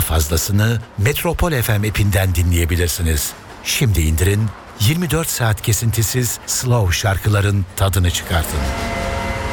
fazlasını Metropol FM app'inden dinleyebilirsiniz. Şimdi indirin, 24 saat kesintisiz slow şarkıların tadını çıkartın.